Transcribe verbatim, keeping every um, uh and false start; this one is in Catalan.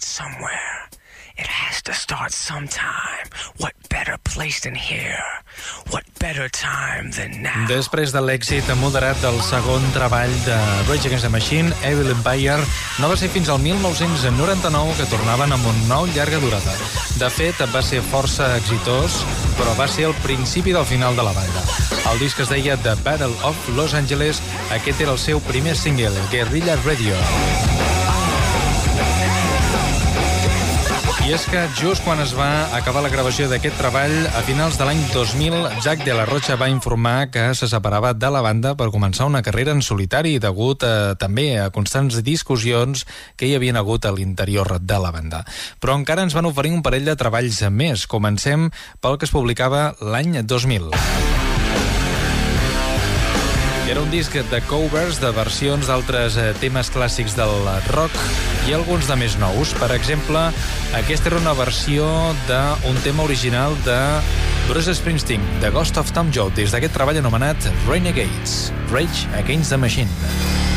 start somewhere. It has to start sometime. What better place than here? What better time than now? Després de l'èxit moderat del segon treball de Rage Against the Machine, Evil Empire, no va ser fins al mil nou-cents noranta-nou que tornaven amb un nou llarga durada. De fet, va ser força exitós, però va ser el principi del final de la banda. El disc es deia The Battle of Los Angeles. Aquest era el seu primer single, Guerrilla Radio. I és que just quan es va acabar la gravació d'aquest treball, a finals de l'any dos mil, Jack de la Rocha va informar que se separava de la banda per començar una carrera en solitari, degut a, també a constants discussions que hi havien hagut a l'interior de la banda. Però encara ens van oferir un parell de treballs més. Comencem pel que es publicava l'any dos mil. Era un disc de covers, de versions d'altres temes clàssics del rock i alguns de més nous. Per exemple, aquesta era una versió d'un tema original de Bruce Springsteen, The Ghost of Tom Joad, des d'aquest treball anomenat Renegades, Rage Against the Machine.